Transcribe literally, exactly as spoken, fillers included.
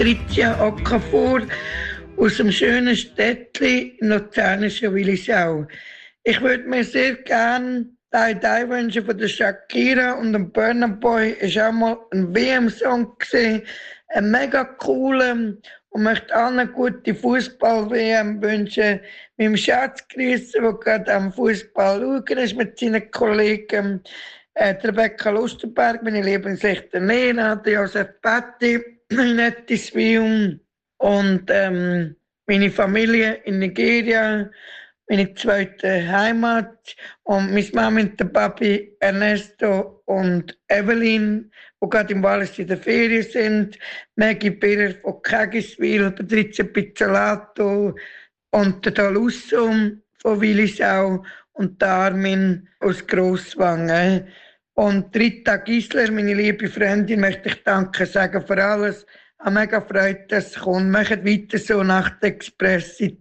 Patricia Okafor aus dem schönen Städtli luzernischen Willisau. Ich würde mir sehr gerne «Die Die» wünschen von der Shakira und dem Burna Boy. Es war auch mal ein W M-Song, ein mega cooler, und möchte allen eine gute Fußball-W M wünschen. Meinem Schatz grüßen, der gerade am Fußball schauen ist mit seinen Kollegen. Äh, Rebecca Lustenberg, meine Lieblingslichter Nena, der Josef Patti, Nettiswil und ähm, meine Familie in Nigeria, meine zweite Heimat und meine Mama und der Papi Ernesto und Evelyn, die gerade im Wallis in der Ferien sind, Maggie Birrer von Kägiswil, Patrizia Pizzolato und der Dalussum von Willisau und der Armin aus Grosswangen. Und Rita Gisler, meine liebe Freundin, möchte ich Danke sagen für alles. Ich habe mega Freude, dass es kommt. Macht weiter so nach der Express.